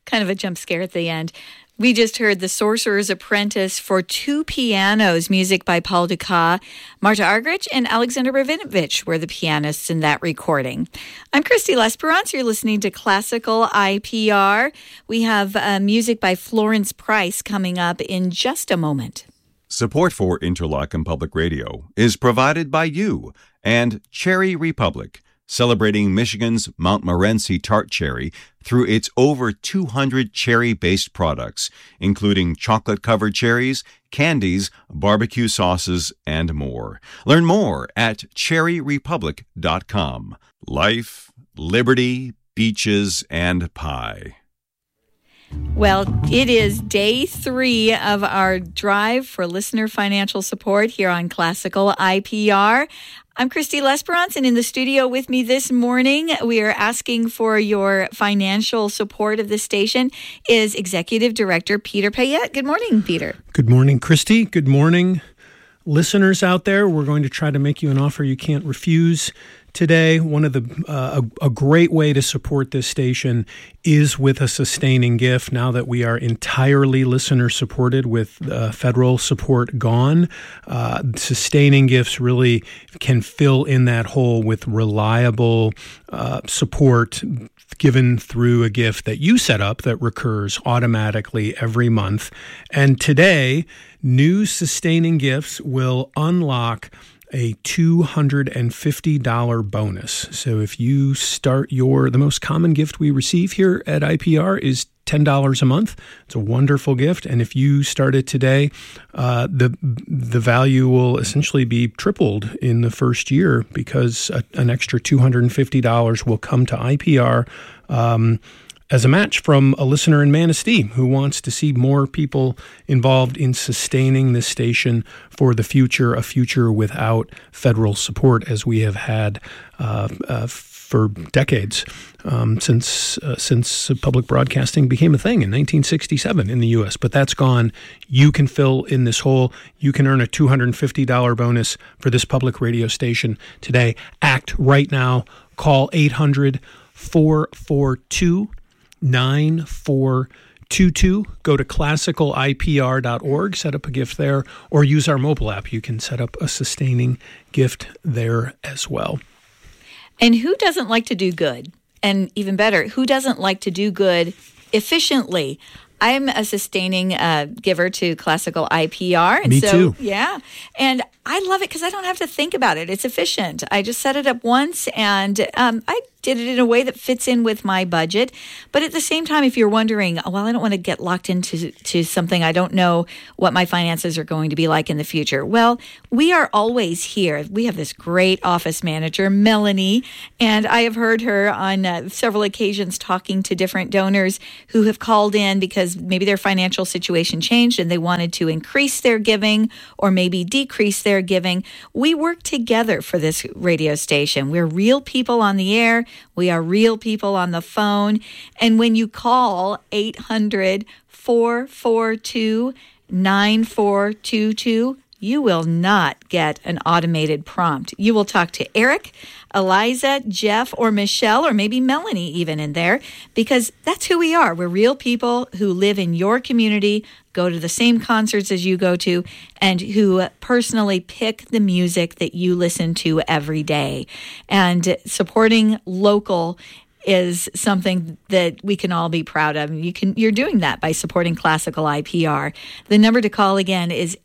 kind of a jump scare at the end. We just heard The Sorcerer's Apprentice for two pianos, music by Paul Dukas. Marta Argerich and Alexander Ravinovich were the pianists in that recording. I'm Christy Lesperance. You're listening to Classical IPR. We have music by Florence Price coming up in just a moment. Support for Interlochen Public Radio is provided by you and Cherry Republic, celebrating Michigan's Montmorency tart cherry through its over 200 cherry-based products, including chocolate-covered cherries, candies, barbecue sauces, and more. Learn more at cherryrepublic.com. Life, liberty, beaches, and pie. Well, it is day 3 of our drive for listener financial support here on Classical IPR. I'm Christy Lesperance, and in the studio with me this morning, we are asking for your financial support of the station is Executive Director Peter Payette. Good morning, Peter. Good morning, Christy. Good morning, listeners out there. We're going to try to make you an offer you can't refuse today. One of the a great way to support this station is with a sustaining gift. Now that we are entirely listener supported with federal support gone, sustaining gifts really can fill in that hole with reliable support given through a gift that you set up that recurs automatically every month. And today, new sustaining gifts will unlock a $250 bonus. So if you start the most common gift we receive here at IPR is $10 a month. It's a wonderful gift. And if you start it today, the value will essentially be tripled in the first year because an extra $250 will come to IPR as a match from a listener in Manistee who wants to see more people involved in sustaining this station for the future, a future without federal support, as we have had for decades, since public broadcasting became a thing in 1967 in the U.S. But that's gone. You can fill in this hole. You can earn a $250 bonus for this public radio station today. Act right now. Call 800-442-9422. Go to classicalipr.org, set up a gift there, or use our mobile app. You can set up a sustaining gift there as well. And who doesn't like to do good? And even better, who doesn't like to do good efficiently? I'm a sustaining giver to Classical IPR. And Me too. Yeah. And I love it because I don't have to think about it. It's efficient. I just set it up once, and I did it in a way that fits in with my budget. But at the same time, if you're wondering, well, I don't want to get locked into something, I don't know what my finances are going to be like in the future. Well, we are always here. We have this great office manager, Melanie, and I have heard her on several occasions talking to different donors who have called in because maybe their financial situation changed and they wanted to increase their giving or maybe decrease their giving. We work together for this radio station. We're real people on the air. We are real people on the phone. And when you call 800-442-9422, you will not get an automated prompt. You will talk to Eric, Eliza, Jeff, or Michelle, or maybe Melanie even in there, because that's who we are. We're real people who live in your community, go to the same concerts as you go to, and who personally pick the music that you listen to every day. And supporting local is something that we can all be proud of. You're doing that by supporting Classical IPR. The number to call again is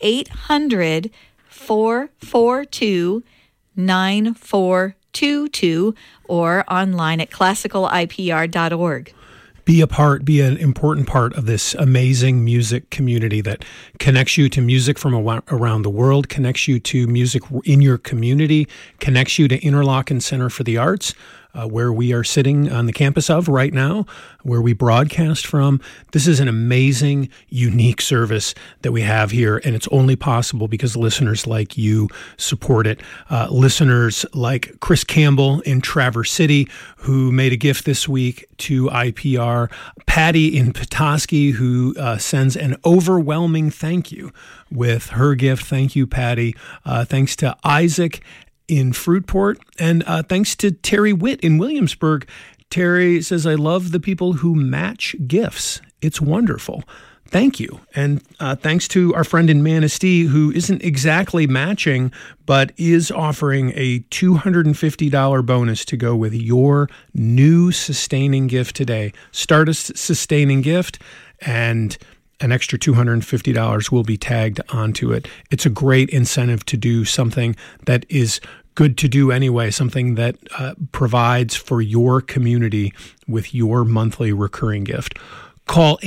800-442-9422 or online at classicalipr.org. Be an important part of this amazing music community that connects you to music from around the world, connects you to music in your community, connects you to Interlochen Center for the Arts, where we are sitting on the campus of right now, where we broadcast from. This is an amazing, unique service that we have here, and it's only possible because listeners like you support it. Listeners like Chris Campbell in Traverse City, who made a gift this week to IPR. Patty in Petoskey, who sends an overwhelming thank you with her gift. Thank you, Patty. Thanks to Isaac in Fruitport, and thanks to Terry Witt in Williamsburg. Terry says, I love the people who match gifts. It's wonderful. Thank you. And thanks to our friend in Manistee, who isn't exactly matching, but is offering a $250 bonus to go with your new sustaining gift today. Start a sustaining gift, and an extra $250 will be tagged onto it. It's a great incentive to do something that is good to do anyway, something that provides for your community with your monthly recurring gift. Call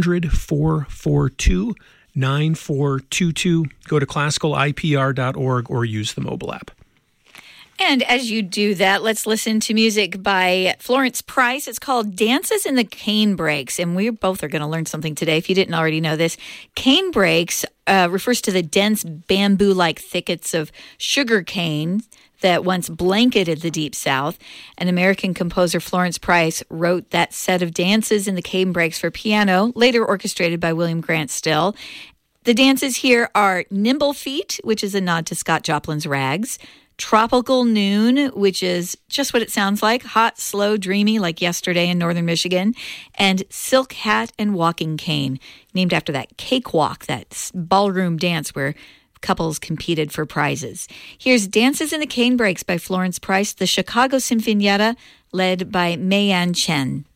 800-442-9422. Go to classicalipr.org or use the mobile app. And as you do that, let's listen to music by Florence Price. It's called Dances in the Canebrakes, and we both are going to learn something today if you didn't already know this. Canebrakes refers to the dense bamboo-like thickets of sugar cane that once blanketed the Deep South. An American composer, Florence Price, wrote that set of dances in the canebrakes for piano, later orchestrated by William Grant Still. The dances here are Nimble Feet, which is a nod to Scott Joplin's Rags, Tropical Noon, which is just what it sounds like, hot, slow, dreamy, like Yesterday in northern Michigan, and Silk Hat and Walking Cane, named after that cakewalk, that ballroom dance where couples competed for prizes. Here's Dances in the Canebrakes by Florence Price, the Chicago Sinfonietta, led by Mei Yan Chen.